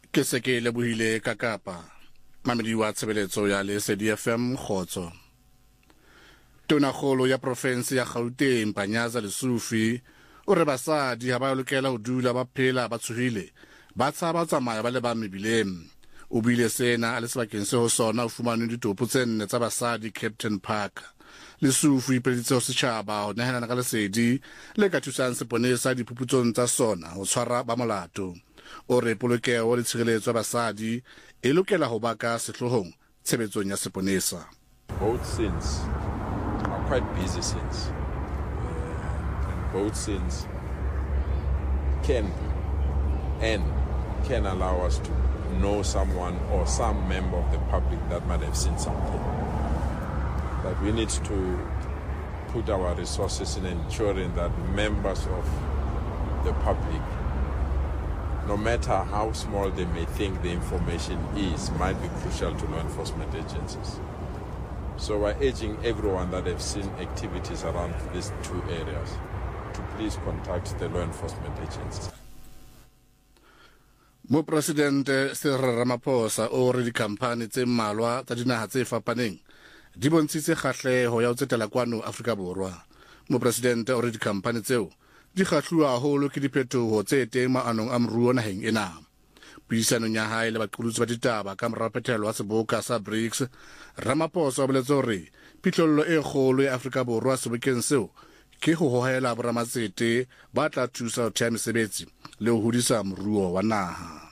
Ke se ke lebohile ka Kapa mamedi wa tshebeletso ya Lesedi FM Khotso. Tonakgolo ya province ya Gauteng Panyaza Lesufi o re basadi ha ba lokela ho dula ba phela ba tshohile ba tshaba tsamaya ba le ba mebileng. O bile sena a le sebakeng se ho sona o fumane ditopo tse nne tsa basadi Captain Park. Lesufi ipeditse ho setjhaba ho nehelana ka lesedi le ka thusang seponesa diphuputsong tsa sona ho tshwara ba molato. O re polokeho le tshireletso ya basadi e lokela ho ba ka sehlohong tshebetsong ya seponesa. Both sins are quite busy sins. And both sins can allow us to know someone or some member of the public that might have seen something. But we need to put our resources in ensuring that members of the public, no matter how small they may think the information is, might be crucial to law enforcement agencies. So we're urging everyone that have seen activities around these two areas to please contact the law enforcement agencies. Mo Presidente Cyril Ramaphosa o re dikhampani tse mmalwa tsa dinaha tse fapaneng di bontshitse kgahleho ya ho tsetela kwano Afrika Borwa. Mo Presidente o re dikhampani tseo di kgahluwa haholo ke diphetoho tse teng maanong a moruo naheng ena. Puisanong ya hae le baqolotsi ba ditaba ka mora phethelo wa seboka sa BRICS, Ramaphosa o boletse hore phihlello e kgolo ya Afrika Borwa sebokeng seo ke ho hohela boramatsete ba tla thusa ho theha mesebetsi le ho hodisa moruo wa naha.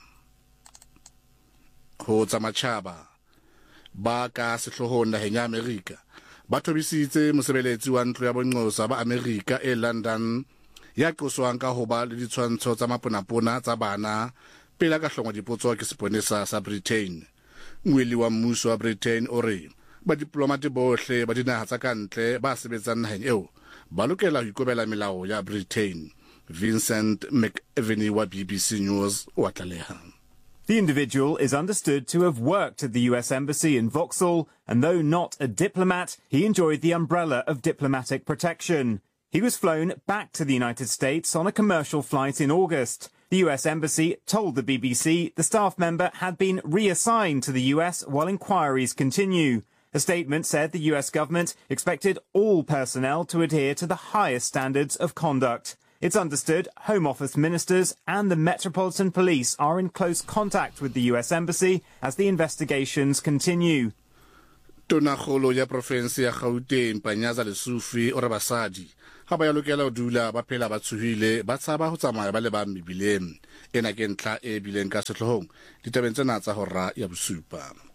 Ho tsa matjhaba ba ka sehlohong naheng ya Amerika ba thobisitse mosebeletsi wa ntlo ya bonqosa ba Amerika e London ya qoswang ka ho ba le ditshwantsho tsa maponapona tsa bana pele ka hlongwa dipotso ke seponesa sa Britain. Moeli wa mmuso wa Britain o re ba diplomate bohle ba dinaha tsa kantle ba sebetsang naheng eo ba lokela ho ikobela melao ya Britain. Vincent McEveny wa BBC News wa tlaleha. The individual is understood to have worked at the US Embassy in Vauxhall, and though not a diplomat, he enjoyed the umbrella of diplomatic protection. He was flown back to the United States on a commercial flight in August. The US Embassy told the BBC the staff member had been reassigned to the US while inquiries continue. A statement said the US government expected all personnel to adhere to the highest standards of conduct. It's understood Home Office ministers and the Metropolitan Police are in close contact with the US Embassy as the investigations continue. Tonakgolo ya province ya Gauteng Panyaza Lesufi o re basadi ha ba ya lokela ho dula ba phela ba tshohile ba tshaba ho tsamaya ba le ba mebileng. Ena ke ntla e bileng ka sehlohong ditabeng tsena tsa hora ya bosupa.